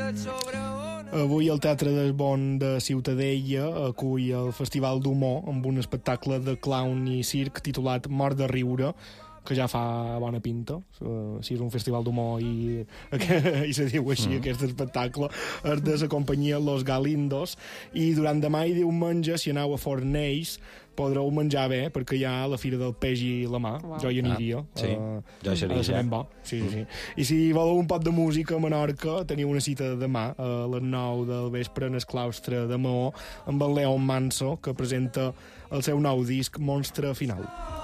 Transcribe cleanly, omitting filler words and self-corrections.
Avui el Teatre del Bon de Ciutadella acull el Festival d'Humor amb un espectacle de clown i circ titulat Mort de riure, que ja fa bona pinta. Si és un festival d'humor i se diu així, aquest espectacle, és de la companyia Los Galindos, i durant demà i diumenge, si aneu a Fornells, podreu menjar bé, perquè hi ha la Fira del Peix i la Mà. Wow. Jo hi aniria. Sí, jo seria ja. Bo. Sí. I si voleu un pot de música a Menorca, teniu una cita demà a les 9 del vespre en el claustre de Maó amb el León Manso, que presenta el seu nou disc Monstre Final.